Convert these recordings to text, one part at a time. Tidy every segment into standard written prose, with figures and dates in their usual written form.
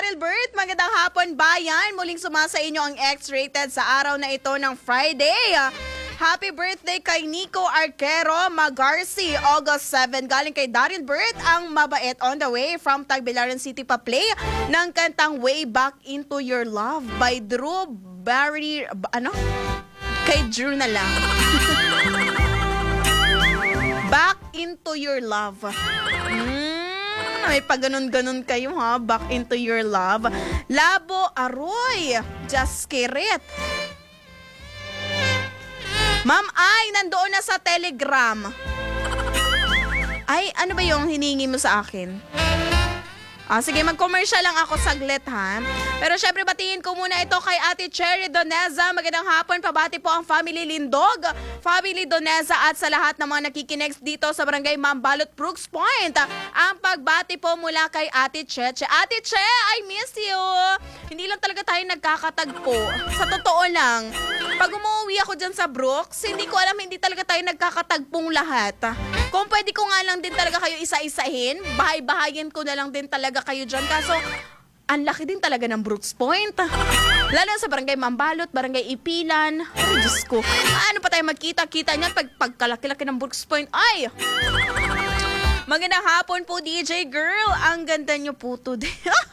Daryl Bert, magandang hapon bayan. Muling sumasa inyo ang X-Rated sa araw na ito ng Friday. Happy birthday kay Nico Arquero Magarci, August 7. Galing kay Daryl Bert, ang mabait on the way from Tagbilaran City pa play ng kantang Way Back Into Your Love by Drew Barry, Kay Drew na lang. Back Into Your Love. May pag-ganon-ganon kayo ha. Back Into Your Love. Labo Aroy. Just Kirit. Ma'am Ay, nandoon na sa Telegram. Ay, ano ba yung hiningi mo sa akin? Sige, mag-commercial lang ako saglit ha. Pero syempre batiin ko muna ito kay Ate Cherry Doneza. Magandang hapon, pabati po ang Family Lindog, Family Doneza at sa lahat ng mga nakikinig dito sa Barangay Mambalot, Brooks Point. Ang pagbati po mula kay Ate Che. Ate Che, I miss you. Hindi lang talaga tayo nagkakatagpo. Sa totoo lang, pag umuwi ako dyan sa Brooks, hindi ko alam, hindi talaga tayo nagkakatagpong lahat. Kung pwede ko nga lang din talaga kayo isa-isahin, bahay-bahayin ko na lang din talaga kayo dyan. Kaso, ang laki din talaga ng Brooks Point. Lalo sa Barangay Mambalot, Barangay Ipilan. Ay, Diyos ko. Ano pa tayo magkita-kita niyan pagkalaki-laki ng Brooks Point? Ay! Magandang hapon po, DJ Girl. Ang ganda niyo po today.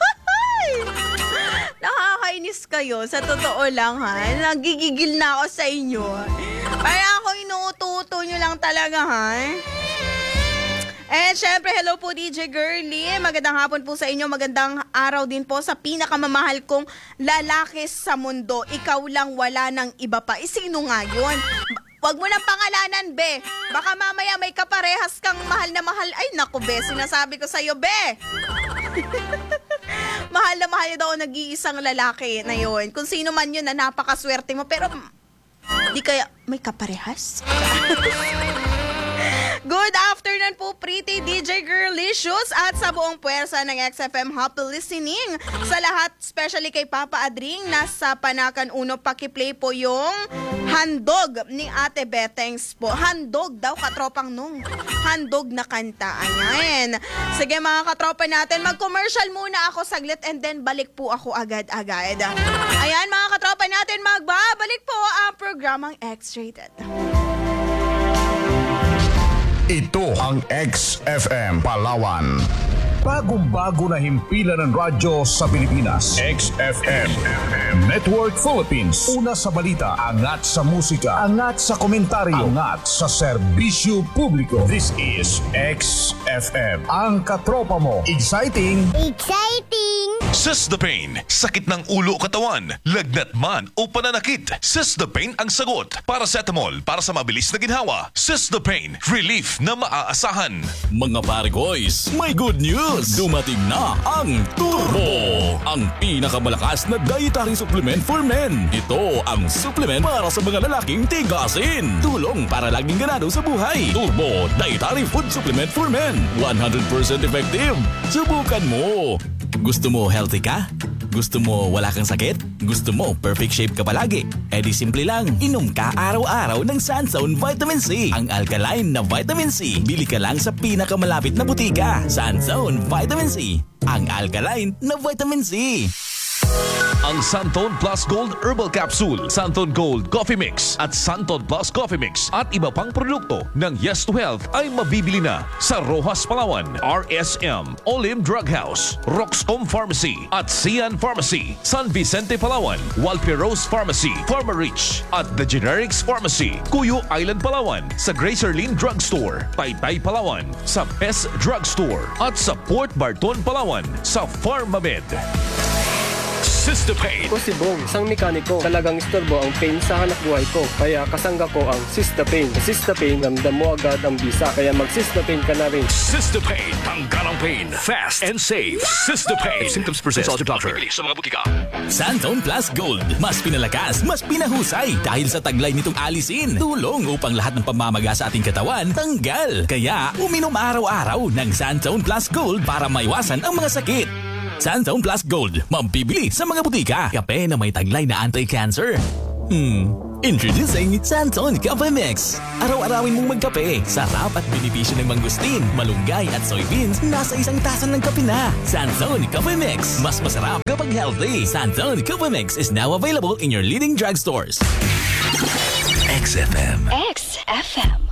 Nakakainis kayo. Sa totoo lang ha. Nagigigil na ako sa inyo. Kaya ako inuututo nyo lang talaga ha. And syempre, hello po DJ Girlie. Magandang hapon po sa inyo. Magandang araw din po sa pinakamamahal kong lalaki sa mundo. Ikaw lang, wala ng iba pa. Sino nga yun? Huwag mo nang pangalanan, be. Baka mamaya may kaparehas kang mahal na mahal. Ay, naku, be. Sinasabi ko sa'yo, be. Mahal na mahal daw nag-iisang lalaki na yun. Kung sino man yun na napakaswerte mo. Pero, di kaya may kaparehas? Good afternoon po, pretty DJ Girlicious at sa buong puwersa ng XFM Happy Listening. Sa lahat, especially kay Papa Adring, nasa Panakan Uno, pakiplay po yung Handog ni Ate Betengs po. Handog daw, katropang nung. Handog na kanta. Ayan. Sige mga katropa natin, mag-commercial muna ako saglit and then balik po ako agad-agad. Ayan mga katropa natin, magbabalik po ang programang X-Rated. Ito ang XFM Palawan. Bagong-bago na himpilan ng radyo sa Pilipinas. XFM Network Philippines. Una sa balita, angat sa musika, angat sa komentaryo, angat sa serbisyo publiko. This is XFM. Ang katropa mo. Exciting! Sistapain, sakit ng ulo o katawan, lagnat man o pananakit. Sistapain ang sagot. Paracetamol para sa mabilis na ginhawa. Sistapain, relief na maaasahan. Mga pare-boys, may good news! Dumating na ang Turbo! Ang pinakamalakas na dietary supplement for men. Ito ang supplement para sa mga lalaking tigasin. Tulong para laging ganado sa buhay. Turbo Dietary Food Supplement for Men. 100% effective. Subukan mo! Gusto mo healthy ka? Gusto mo wala kang sakit? Gusto mo perfect shape ka palagi? E di simple lang, inom ka araw-araw ng Sunzone Vitamin C. Ang alkaline na Vitamin C, bili ka lang sa pinakamalapit na butika. Sunzone Vitamin C, ang alkaline na Vitamin C. Ang Santon Plus Gold Herbal Capsule, Santon Gold Coffee Mix at Santon Plus Coffee Mix at iba pang produkto ng Yes to Health ay mabibili na sa Rojas Palawan, RSM, Olim Drug House, Roxcom Pharmacy at Sian Pharmacy, San Vicente Palawan, Walperos Pharmacy, Pharmarich at The Generics Pharmacy, Cuyo Island Palawan, sa Gracerlin Drugstore, Taytay Palawan, sa Best Drugstore at sa Port Barton Palawan sa Pharmamed. Sistapain. Ako si Bong, isang mekaniko. Talagang istorbo ang pain sa hanap buhay ko. Kaya kasangga ko ang Sistapain. Sa Sistapain, ramdam mo agad ang bisa. Kaya mag-Sistapain ka na rin. Sistapain. Tanggal ang pain. Fast and safe. Sistapain. If symptoms persist, consult your doctor. Sa mga butika. Santon Plus Gold. Mas pinalakas, mas pinahusay. Dahil sa taglay nitong alisin. Tulong upang lahat ng pamamaga sa ating katawan tanggal. Kaya uminom araw-araw ng Santon Plus Gold para maiwasan ang mga sakit. Santon Plus Gold, mabibili sa mga butika. Kape na may taglay na anti-cancer. Introducing Santon Coffee Mix. Araw-arawin mong magkape. Sarap at benepisyo ng mangustin, malunggay at soybeans nasa isang tasa ng kape na. Santon Coffee Mix. Mas masarap kapag healthy. Santon Coffee Mix is now available in your leading drugstores. XFM. XFM.